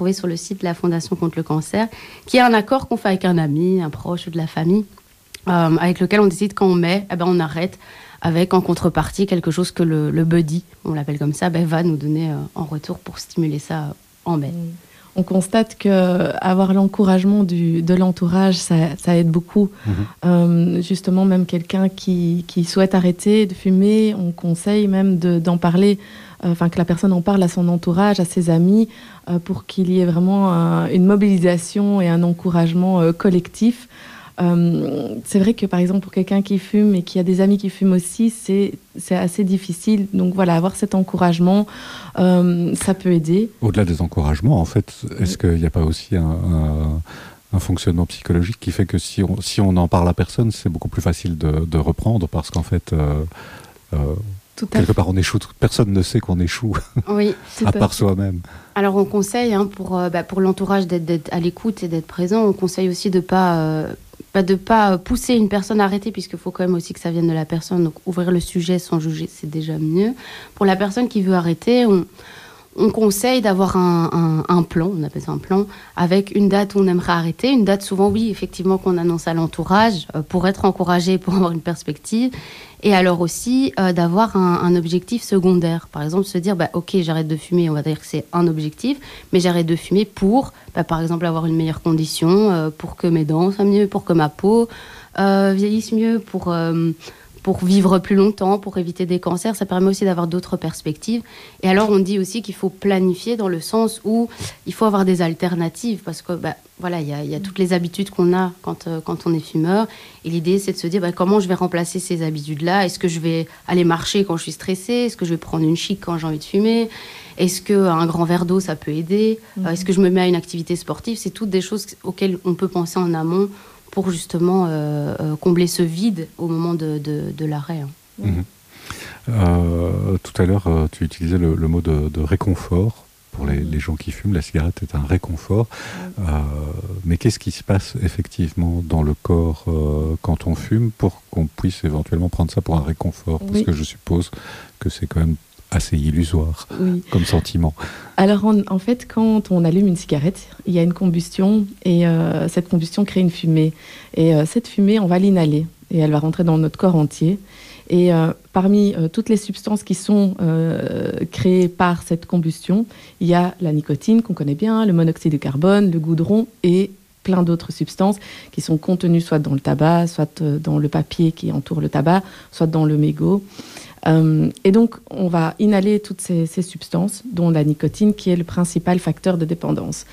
trouver sur le site de la Fondation contre le cancer, qui est un accord qu'on fait avec un ami, un proche ou de la famille, avec lequel on décide quand on met, on arrête, avec en contrepartie quelque chose que le buddy, on l'appelle comme ça, va nous donner en retour pour stimuler ça en mai. On constate qu'avoir l'encouragement de l'entourage, ça aide beaucoup. Justement, même quelqu'un qui souhaite arrêter de fumer, on conseille même d'en parler, que la personne en parle à son entourage, à ses amis, pour qu'il y ait vraiment une mobilisation et un encouragement collectif. C'est vrai que par exemple pour quelqu'un qui fume et qui a des amis qui fument aussi, c'est assez difficile. Donc voilà, avoir cet encouragement, ça peut aider. Au-delà des encouragements, en fait, est-ce qu'il n'y a pas aussi un fonctionnement psychologique qui fait que si on en parle à personne, c'est beaucoup plus facile de reprendre parce qu'en fait, quelque part on échoue. Personne ne sait qu'on échoue, oui, à part soi-même. Alors on conseille pour l'entourage d'être à l'écoute et d'être présent. On conseille aussi de pas pousser une personne à arrêter, puisqu'il faut quand même aussi que ça vienne de la personne. Donc ouvrir le sujet sans juger, c'est déjà mieux. Pour la personne qui veut arrêter, on conseille d'avoir un plan, on appelle ça un plan, avec une date où on aimerait arrêter, une date souvent, oui, effectivement, qu'on annonce à l'entourage pour être encouragé, pour avoir une perspective, et alors aussi d'avoir un objectif secondaire. Par exemple, se dire, ok, j'arrête de fumer, on va dire que c'est un objectif, mais j'arrête de fumer pour, par exemple, avoir une meilleure condition, pour que mes dents soient mieux, pour que ma peau vieillisse mieux, pour vivre plus longtemps, pour éviter des cancers. Ça permet aussi d'avoir d'autres perspectives. Et alors, on dit aussi qu'il faut planifier dans le sens où il faut avoir des alternatives, parce que il y a toutes les habitudes qu'on a quand on est fumeur. Et l'idée, c'est de se dire comment je vais remplacer ces habitudes-là. Est-ce que je vais aller marcher quand je suis stressée? Est-ce que je vais prendre une chic quand j'ai envie de fumer? Est-ce qu'un grand verre d'eau, ça peut aider? Est-ce que je me mets à une activité sportive? C'est toutes des choses auxquelles on peut penser en amont pour justement combler ce vide au moment de l'arrêt. Tout à l'heure, tu utilisais le mot de réconfort. Pour les gens qui fument, la cigarette est un réconfort. Mais qu'est-ce qui se passe effectivement dans le corps quand on fume pour qu'on puisse éventuellement prendre ça pour un réconfort? Parce que je suppose que c'est quand même assez illusoire comme sentiment. Alors en fait, quand on allume une cigarette, il y a une combustion et cette combustion crée une fumée. Et cette fumée, on va l'inhaler et elle va rentrer dans notre corps entier. Et parmi toutes les substances qui sont créées par cette combustion, il y a la nicotine qu'on connaît bien, le monoxyde de carbone, le goudron et plein d'autres substances qui sont contenues soit dans le tabac, soit dans le papier qui entoure le tabac, soit dans le mégot. Et donc, on va inhaler toutes ces substances, dont la nicotine, qui est le principal facteur de dépendance.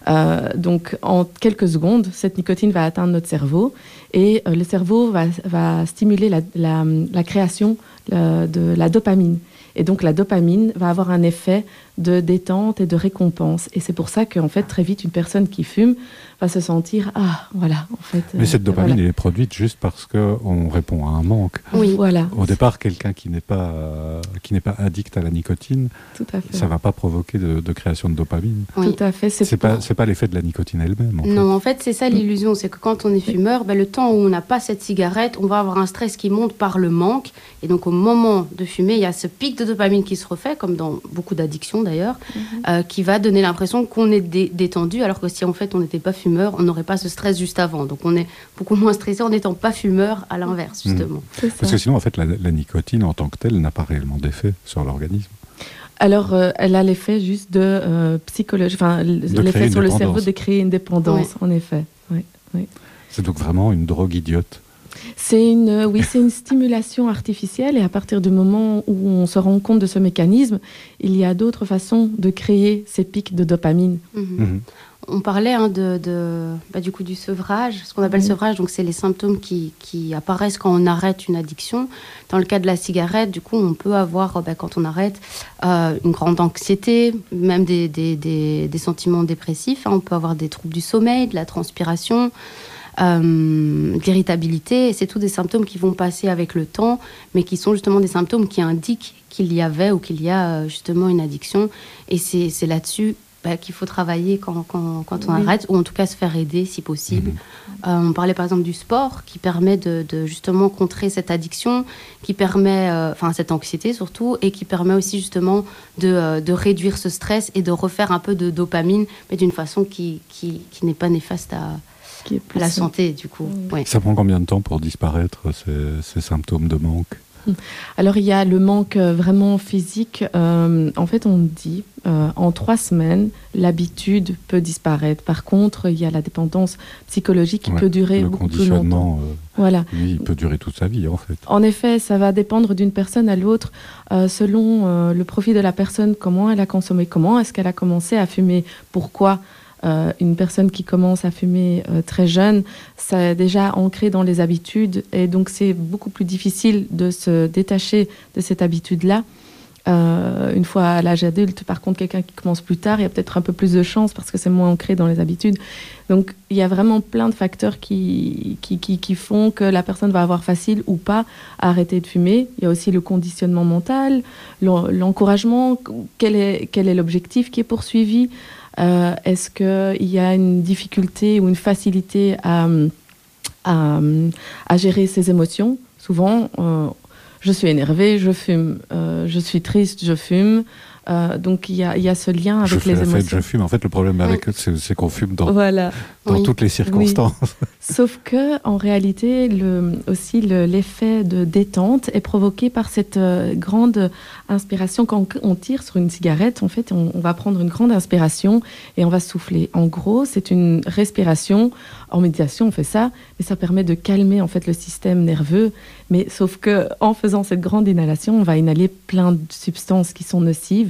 Donc, en quelques secondes, cette nicotine va atteindre notre cerveau et le cerveau va stimuler la création de la dopamine. Et donc, la dopamine va avoir un effet de détente et de récompense. Et c'est pour ça qu'en fait, très vite, une personne qui fume va se sentir « Ah, voilà, en fait... » Mais cette dopamine, elle est produite juste parce qu'on répond à un manque. Oui, voilà. Au départ, quelqu'un qui n'est pas addict à la nicotine, ça ne va pas provoquer de création de dopamine. Oui. Tout à fait. C'est pas l'effet de la nicotine elle-même, en fait. Non, en fait, c'est ça l'illusion. C'est que quand on est fumeur, le temps où on n'a pas cette cigarette, on va avoir un stress qui monte par le manque. Et donc, au moment de fumer, il y a ce pic de dopamine qui se refait, comme dans beaucoup d'addictions d'ailleurs, qui va donner l'impression qu'on est détendu, alors que si en fait on n'était pas fumeur, on n'aurait pas ce stress juste avant. Donc on est beaucoup moins stressé en n'étant pas fumeur, à l'inverse justement. Parce que sinon en fait la nicotine en tant que telle n'a pas réellement d'effet sur l'organisme. Alors elle a l'effet juste de psychologie, l'effet sur le cerveau de créer une dépendance, en effet. Oui. C'est donc vraiment une drogue idiote. C'est une stimulation artificielle et à partir du moment où on se rend compte de ce mécanisme, il y a d'autres façons de créer ces pics de dopamine. On parlait du coup du sevrage, ce qu'on appelle sevrage, donc c'est les symptômes qui apparaissent quand on arrête une addiction. Dans le cas de la cigarette, du coup, on peut avoir, quand on arrête, une grande anxiété, même des sentiments dépressifs. On peut avoir des troubles du sommeil, de la transpiration, de l'irritabilité. C'est tous des symptômes qui vont passer avec le temps, mais qui sont justement des symptômes qui indiquent qu'il y avait ou qu'il y a justement une addiction. Et c'est là-dessus qu'il faut travailler quand on arrête, ou en tout cas se faire aider si possible. On parlait par exemple du sport qui permet de justement contrer cette addiction, qui permet, cette anxiété surtout, et qui permet aussi justement de réduire ce stress et de refaire un peu de dopamine, mais d'une façon qui n'est pas néfaste à la santé du coup. Ouais. Ça prend combien de temps pour disparaître ces symptômes de manque ? Alors, il y a le manque vraiment physique. En fait, on dit en 3 semaines, l'habitude peut disparaître. Par contre, il y a la dépendance psychologique qui peut durer beaucoup plus longtemps. Voilà. Lui, il peut durer toute sa vie, en fait. En effet, ça va dépendre d'une personne à l'autre, selon le profil de la personne, comment elle a consommé, comment est-ce qu'elle a commencé à fumer, pourquoi. Une personne qui commence à fumer très jeune, ça est déjà ancré dans les habitudes et donc c'est beaucoup plus difficile de se détacher de cette habitude-là. Une fois à l'âge adulte, par contre, quelqu'un qui commence plus tard, il y a peut-être un peu plus de chance parce que c'est moins ancré dans les habitudes. Donc, il y a vraiment plein de facteurs qui font que la personne va avoir facile ou pas à arrêter de fumer. Il y a aussi le conditionnement mental, l'encouragement, quel est l'objectif qui est poursuivi. Est-ce qu'il y a une difficulté ou une facilité à gérer ses émotions ? Souvent, je suis énervée, je fume. Je suis triste, je fume. Donc, il y a ce lien avec les émotions. Je fume. En fait, le problème avec eux, c'est qu'on fume dans toutes les circonstances. Oui. Sauf que, en réalité, l'effet de détente est provoqué par cette grande inspiration. Quand on tire sur une cigarette, en fait, on va prendre une grande inspiration et on va souffler. En gros, c'est une respiration. En méditation, on fait ça, mais ça permet de calmer en fait le système nerveux. Mais sauf que, en faisant cette grande inhalation, on va inhaler plein de substances qui sont nocives.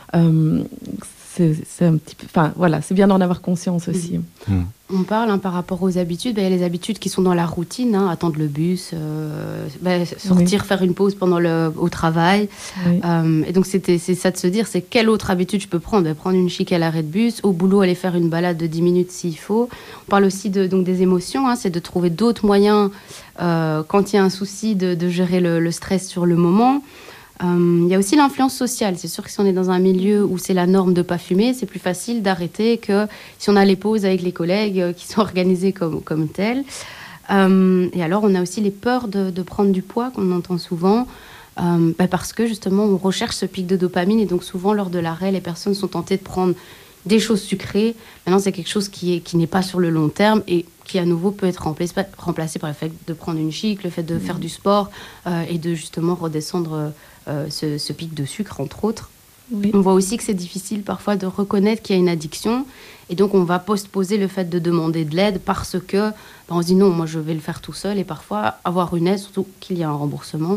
C'est un petit peu, c'est bien d'en avoir conscience aussi. On parle par rapport aux habitudes. Il y a les habitudes qui sont dans la routine, attendre le bus, sortir, faire une pause au travail. Oui. Et donc c'est ça de se dire, c'est quelle autre habitude je peux prendre ? Prendre une chic à l'arrêt de bus, au boulot aller faire une balade de 10 minutes s'il faut. On parle aussi donc des émotions, c'est de trouver d'autres moyens quand il y a un souci de gérer le stress sur le moment. Il y a aussi l'influence sociale. C'est sûr que si on est dans un milieu où c'est la norme de ne pas fumer, c'est plus facile d'arrêter que si on a les pauses avec les collègues qui sont organisées comme telles. Et alors, on a aussi les peurs de prendre du poids qu'on entend souvent parce que justement, on recherche ce pic de dopamine et donc souvent, lors de l'arrêt, les personnes sont tentées de prendre des choses sucrées. Maintenant, c'est quelque chose qui n'est pas sur le long terme et qui, à nouveau, peut être remplacé par le fait de prendre une chic, le fait de faire du sport et de justement redescendre ce pic de sucre, entre autres. Oui. On voit aussi que c'est difficile parfois de reconnaître qu'il y a une addiction et donc on va postposer le fait de demander de l'aide parce que on se dit non, moi je vais le faire tout seul et parfois avoir une aide, surtout qu'il y a un remboursement,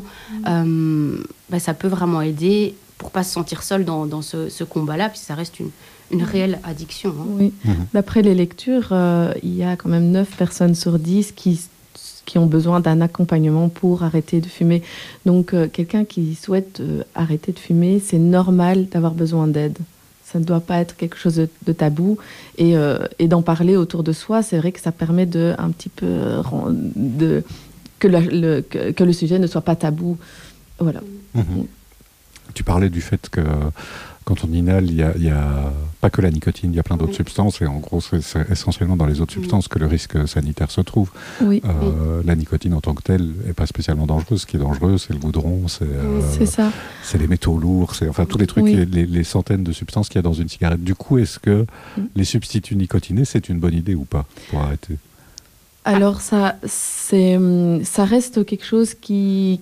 ça peut vraiment aider pour ne pas se sentir seul dans ce combat-là, puisque ça reste une réelle addiction. Oui. D'après les lectures, il y a quand même 9 personnes sur 10 qui ont besoin d'un accompagnement pour arrêter de fumer. Donc, quelqu'un qui souhaite arrêter de fumer, c'est normal d'avoir besoin d'aide. Ça ne doit pas être quelque chose de tabou. Et d'en parler autour de soi, c'est vrai que ça permet un petit peu que le sujet ne soit pas tabou. Voilà. Tu parlais du fait que quand on inhale, il y a pas que la nicotine, il y a plein d'autres substances et en gros c'est essentiellement dans les autres substances que le risque sanitaire se trouve. La nicotine en tant que telle n'est pas spécialement dangereuse. Ce qui est dangereux, c'est le goudron, c'est les métaux lourds, c'est tous les trucs, les centaines de substances qu'il y a dans une cigarette. Du coup, est-ce que les substituts nicotinés, c'est une bonne idée ou pas pour arrêter ? Alors ça reste quelque chose qui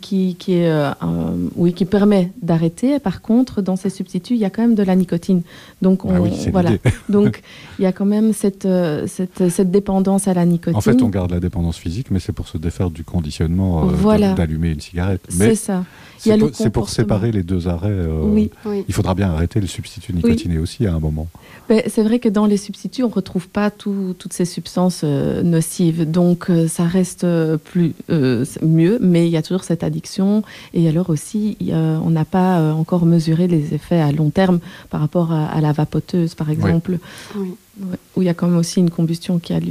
permet d'arrêter. Par contre, dans ces substituts, il y a quand même de la nicotine. Donc donc il y a quand même cette dépendance à la nicotine. En fait, on garde la dépendance physique, mais c'est pour se défaire du conditionnement d'allumer une cigarette. Mais c'est ça. C'est pour séparer les deux arrêts. Il faudra bien arrêter le substitut nicotinier aussi à un moment. C'est vrai que dans les substituts, on ne retrouve pas toutes ces substances nocives. Donc, ça reste mieux, mais il y a toujours cette addiction. Et alors aussi, on n'a pas encore mesuré les effets à long terme par rapport à la vapoteuse, par exemple, où il y a quand même aussi une combustion qui a lieu.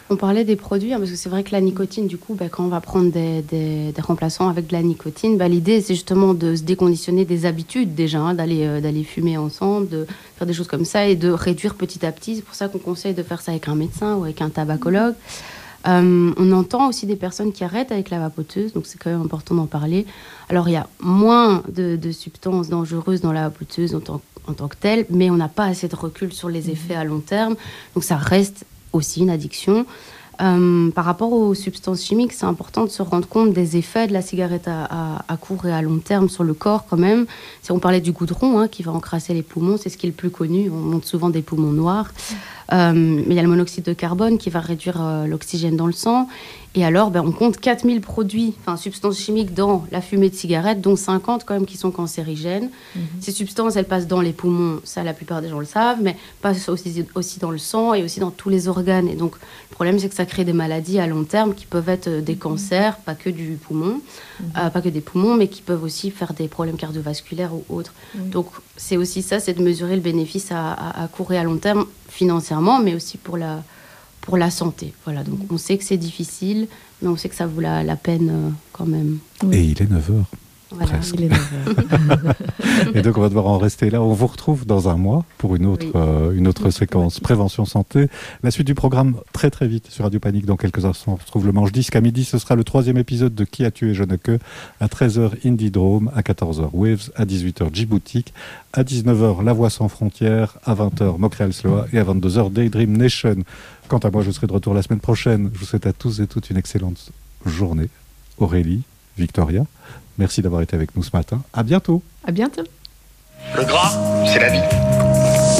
On parlait des produits, parce que c'est vrai que la nicotine, du coup, quand on va prendre des remplaçants avec de la nicotine, l'idée, c'est justement de se déconditionner des habitudes déjà, d'aller fumer ensemble, de faire des choses comme ça et de réduire petit à petit. C'est pour ça qu'on conseille de faire ça avec un médecin ou avec un tabacologue. On entend aussi des personnes qui arrêtent avec la vapoteuse, donc c'est quand même important d'en parler. Alors, il y a moins de substances dangereuses dans la vapoteuse en tant que telle, mais on n'a pas assez de recul sur les effets à long terme, donc ça reste aussi une addiction. Par rapport aux substances chimiques, c'est important de se rendre compte des effets de la cigarette à court et à long terme sur le corps quand même. Si on parlait du goudron qui va encrasser les poumons, c'est ce qui est le plus connu. On montre souvent des poumons noirs. Mais il y a le monoxyde de carbone qui va réduire l'oxygène dans le sang. Et alors, on compte 4000 produits, substances chimiques dans la fumée de cigarette, dont 50 quand même qui sont cancérigènes. Ces substances, elles passent dans les poumons, ça la plupart des gens le savent, mais passent aussi dans le sang et aussi dans tous les organes. Et donc, le problème, c'est que ça crée des maladies à long terme qui peuvent être des cancers, pas que du poumon, pas que des poumons, mais qui peuvent aussi faire des problèmes cardiovasculaires ou autres. Donc, c'est aussi ça, c'est de mesurer le bénéfice à court et à long terme, financièrement, mais aussi pour la santé. Voilà, donc on sait que c'est difficile, mais on sait que ça vaut la peine quand même. Et il est 9h. Voilà, il est 9h. Et donc on va devoir en rester là. On vous retrouve dans un mois pour une autre séquence Prévention Santé. La suite du programme très très vite sur Radio Panique. Dans quelques instants, on se retrouve le manche disque. À midi, ce sera le 3e épisode de Qui a tué Jonneke. À 13h, Indie Drome. À 14h, Waves. À 18h, Djiboutique. À 19h, La Voix sans frontières. À 20h, Montréal Sloa. Et à 22h, Daydream Nation. Quant à moi, je serai de retour la semaine prochaine. Je vous souhaite à tous et toutes une excellente journée. Aurélie, Victoria, merci d'avoir été avec nous ce matin. À bientôt. À bientôt. Le gras, c'est la vie.